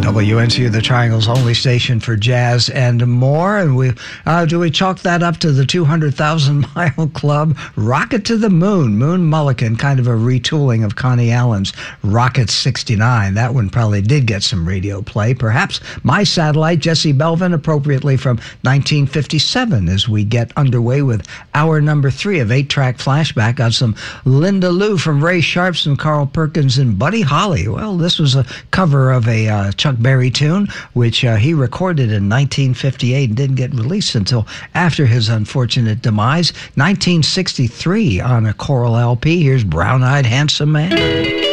WNCU, the Triangle's only station for jazz and more. And we chalk that up to the 200,000 Mile Club? Rocket to the Moon, Moon Mullican, kind of a retooling of Connie Allen's Rocket 69. That one probably did get some radio play. Perhaps My Satellite, Jesse Belvin, appropriately from 1957, as we get underway with hour number 3 of 8-track flashback on some Linda Lou from Ray Sharps and Carl Perkins and Buddy Holly. Well, this was a cover of a Chuck Berry tune, which he recorded in 1958 and didn't get released until after his unfortunate demise. 1963 on a Coral LP. Here's Brown-Eyed Handsome Man.